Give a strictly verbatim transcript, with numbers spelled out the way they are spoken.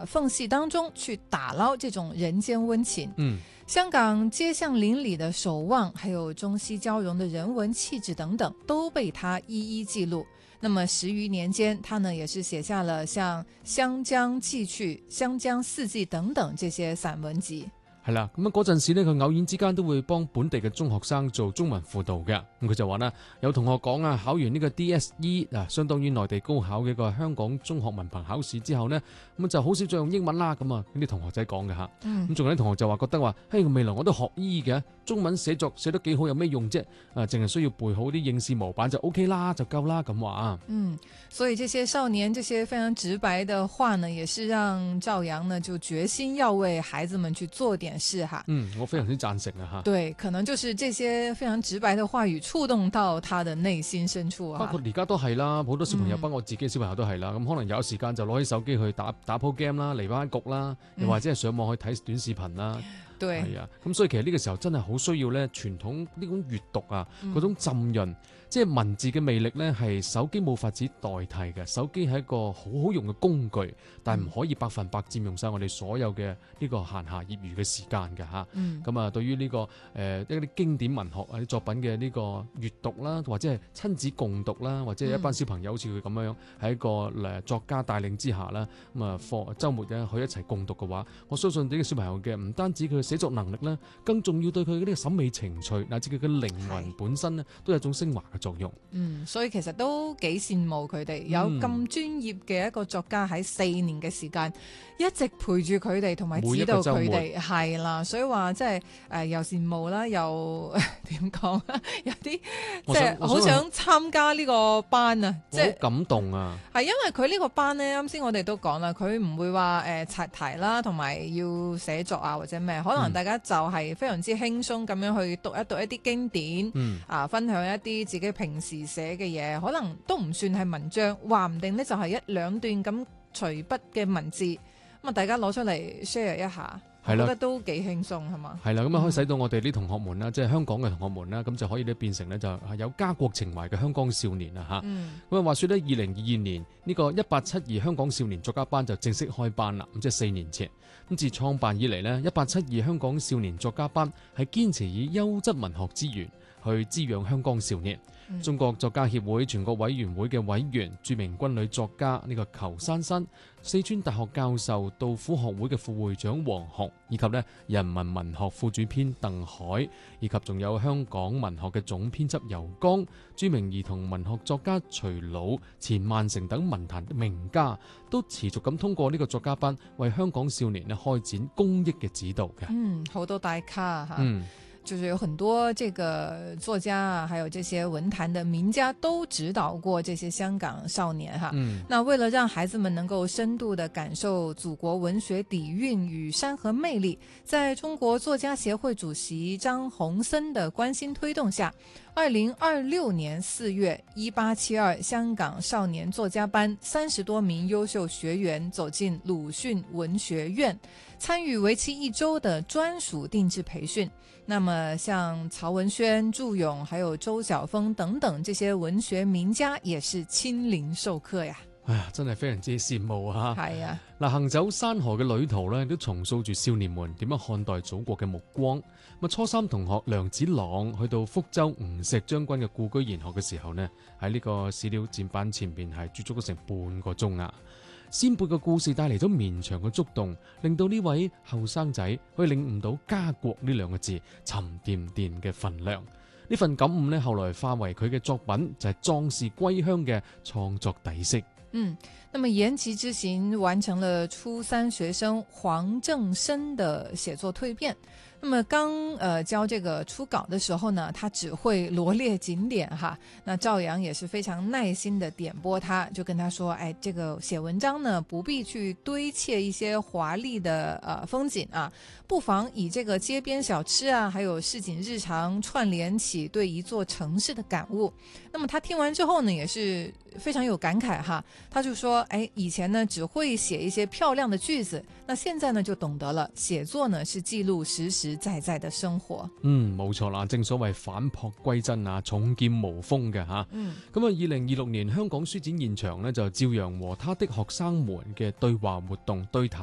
呃縫隙當中去打撈這種人間溫情。 嗯， 香港街巷鄰里的守望，還有中西交融的人文氣質等等，都被他一一記錄。那麼十餘年間，他呢也是寫下了像《湘江記趣》《湘江四季》等等這些散文集。 係啦，咁啊嗰陣時呢，佢偶然之間都會幫本地嘅中學生做中文輔導嘅。咁佢就話啦，有同學講啊，考完呢個 D S E 啊，相當於內地高考嘅一個香港中學文憑考試之後呢，咁就好少再用英文啦。咁啊，呢啲同學仔講嘅吓。咁仲有啲同學就話覺得話，嘿，未來我都學醫嘅，中文寫作寫得幾好，有咩用啫？啊，淨係需要背好啲應試模板就 O K 啦，就夠啦咁話啊。 嗯，所以這些少年這些非常直白的話呢，也是讓趙陽呢就決心要為孩子們去做點事哈。 嗯，我非常之贊成啊哈。 對，可能就是這些非常直白的話語觸動到他的內心深處啊。 包括而家都係啦，好多小朋友，包括我自己小朋友都係啦。咁、嗯、可能有時間就攞起手機去打打鋪 game 啦，離翻局啦，又或者係上網去睇短視頻啦。 對， 係啊。咁所以其實呢個時候真係好需要咧傳統呢種閱讀啊，嗰種浸潤。嗯，即係文字嘅魅力呢，係手機冇法子代替嘅。手機係一個好好用嘅工具，但係唔可以百分百佔用晒我哋所有嘅呢個閒暇業餘嘅時間嘅嚇。咁、嗯、啊，對於呢、這個誒、呃、一啲經典文學啊啲作品嘅呢個閱讀啦，或者係親子共讀啦，或者係一班小朋友好似佢咁樣喺一個誒作家帶領之下啦，咁啊課週末咧可以一齊共讀嘅話，我相信呢個小朋友嘅唔單止佢嘅寫作能力啦，更重要對佢嘅呢個審美情趣，乃至佢嘅靈魂本身呢，都有一種升華嘅作用。 嗯，所以其實都幾羨慕佢哋有咁專業嘅一個作家喺四年嘅時間一直陪住佢哋同埋指導佢哋，係啦，所以話即係誒又羨慕啦，又點講啊？有啲即係好想參加呢個班啊！即係好感動啊！ 係因為佢呢個班呢，啱先我哋都講啦，佢唔會話誒刷題啦，同埋要寫作啊或者咩，可能大家就係非常之輕鬆咁樣去讀一讀一啲經典，嗯、啊分享一啲自己平時寫嘅嘢，可能都唔算係文章，話唔定呢就係一兩段咁隨筆嘅文字，咁啊大家攞出嚟 share 一下，我覺得都幾輕鬆係嘛？係啦， 咁啊可以使到我哋啲同學們啦，即係香港嘅同學們啦，咁就可以咧變成咧就係有家國情懷嘅香港少年啊吓。咁、嗯、啊話說咧，二零二二年呢個一八七二香港少年作家班就正式開班啦，咁即係四年前。咁自創辦以嚟呢，一八七二香港少年作家班係堅持以優質文學資源去滋養香港少年。嗯、中國作家協會全國委員會嘅委員、著名軍旅作家呢個裘珊珊、四川大學教授、杜甫學會嘅副會長黃學，以及呢人民文學副主編鄧海，以及仲有香港文學嘅總編輯游剛、著名兒童文學作家徐魯、錢萬成等文壇名家，都持續咁通過呢個作家班為香港少年呢開展公益嘅指導嘅。 嗯，好多大咖吓。 嗯。 就是有很多這個作家啊，還有這些文壇的名家都指導過這些香港少年哈。嗯。那為了讓孩子們能夠深度地感受祖國文學底蘊與山河魅力，在中國作家協會主席張鴻森的關心推動下，二零二六年四月，一八七二香港少年作家班三十多名優秀學員走進魯迅文學院，參與為期一周的專屬定制培訓。那麼像曹文軒、祝融還有周曉峰等等這些文學名家也是親臨授課呀。 哎呀，真係非常之羨慕啊！ 係啊， 嗱，行走山河嘅旅途咧，都重塑住少年們點樣看待祖國嘅目光。咁初三同學梁子朗去到福州吳錫將軍嘅故居研學嘅時候呢，喺呢個史料展板前邊係駐足咗成半個鐘啊！先輩嘅故事帶嚟咗綿長嘅觸動，令到呢位後生仔可以領悟到家國呢兩個字沉甸甸嘅分量。呢份感悟呢，後來化為佢嘅作品，就係壯士歸鄉嘅創作底色。 嗯，那麼延吉之行完成了初三學生黃正生的寫作蛻變。那麼剛呃教這個初稿的時候呢，他只會羅列景點哈。那趙陽也是非常耐心的點撥他，就跟他說：哎，這個寫文章呢，不必去堆砌一些華麗的呃風景啊，不妨以這個街邊小吃啊，還有市井日常串聯起對一座城市的感悟。那麼他聽完之後呢，也是非常有感慨哈。他就說：哎，以前呢只會寫一些漂亮的句子，那現在呢就懂得了，寫作呢是記錄實實在在的生活。 嗯，冇錯啦，正所謂返璞歸真啊，重劍無鋒嘅吓。嗯，咁啊，二零二六年香港書展現場呢，就趙陽和他的學生們嘅對話活動對談